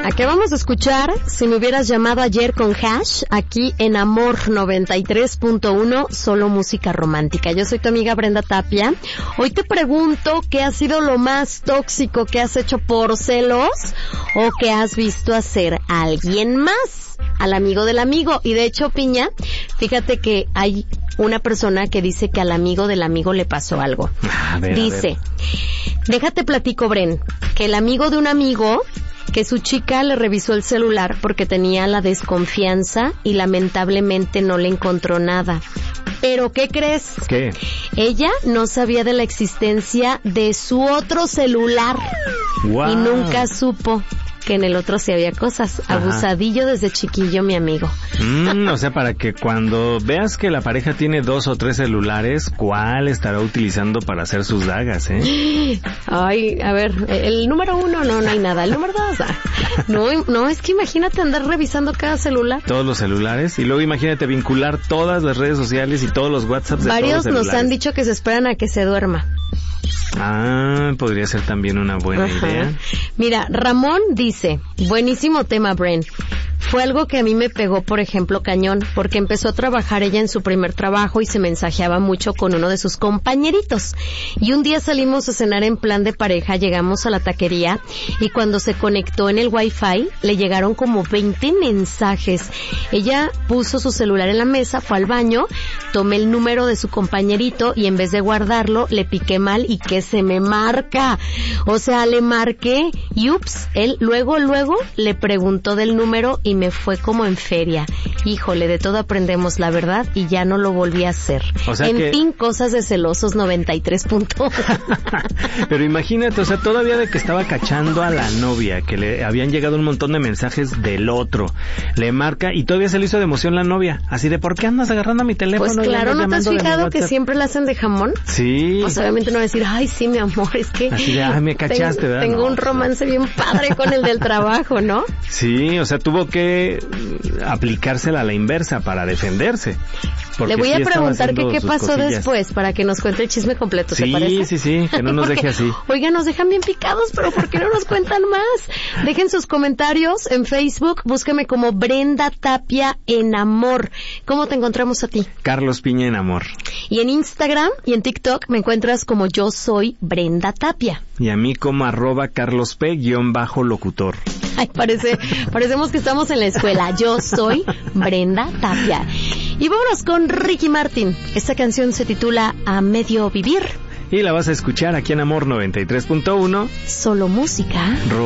¿A qué vamos a escuchar? Si me hubieras llamado ayer con Hash, aquí en Amor 93.1, solo música romántica. Yo soy tu amiga Brenda Tapia. Hoy te pregunto qué ha sido lo más tóxico que has hecho por celos o que has visto hacer a alguien más, al amigo del amigo. Y de hecho, Piña, fíjate que hay una persona que dice que al amigo del amigo le pasó algo. Dice, déjate platico, Bren, que el amigo de un amigo, que su chica le revisó el celular porque tenía la desconfianza y lamentablemente no le encontró nada. ¿Pero qué crees? ¿Qué? Ella no sabía de la existencia de su otro celular. Wow. Y nunca supo que en el otro sí había cosas. Ajá. Abusadillo desde chiquillo, mi amigo. O sea, para que cuando veas que la pareja tiene 2 o 3 celulares, ¿cuál estará utilizando para hacer sus dagas, Ay, a ver, el número 1, no hay nada. El número 2, no, es que imagínate andar revisando cada celular. Todos los celulares, y luego imagínate vincular todas las redes sociales y todos los WhatsApps de varios todos los celulares. Nos han dicho que se esperan a que se duerma. Podría ser también una buena idea. Mira, Ramón dice, buenísimo tema, Bren. Fue algo que a mí me pegó, por ejemplo, cañón, porque empezó a trabajar ella en su primer trabajo y se mensajeaba mucho con uno de sus compañeritos. Y un día salimos a cenar en plan de pareja, llegamos a la taquería y cuando se conectó en el Wi-Fi, le llegaron como 20 mensajes. Ella puso su celular en la mesa, fue al baño, tomé el número de su compañerito y en vez de guardarlo, le piqué mal y que se me marca. O sea, le marqué y ups, él luego le preguntó del número y me fue como en feria. Híjole, de todo aprendemos, la verdad, y ya no lo volví a hacer. O sea fin, cosas de celosos 93. Pero imagínate, o sea, todavía de que estaba cachando a la novia, que le habían llegado un montón de mensajes del otro, le marca y todavía se le hizo de emoción la novia, así de, ¿por qué andas agarrando mi teléfono? Pues claro, ¿no te has fijado que siempre la hacen de jamón? Sí. Pues obviamente no va a decir, ay, sí, mi amor, es que... Así de, me cachaste, ¿verdad? Tengo un romance bien padre con el del trabajo, ¿no? Sí, o sea, tuvo que aplicársela a la inversa para defenderse. Le voy a preguntar qué pasó después para que nos cuente el chisme completo, ¿te parece? Sí, que no nos deje así. Oigan, nos dejan bien picados, pero ¿por qué no nos cuentan más? Dejen sus comentarios en Facebook, búsqueme como Brenda Tapia en Amor. ¿Cómo te encontramos a ti? Carlos Piña en Amor. Y en Instagram y en TikTok me encuentras como Yo Soy Brenda Tapia. Y a mí como @carlosp_locutor. Ay, parecemos que estamos en la escuela. Yo soy Brenda Tapia. Y vámonos con Ricky Martin. Esta canción se titula A Medio Vivir. Y la vas a escuchar aquí en Amor 93.1. Solo música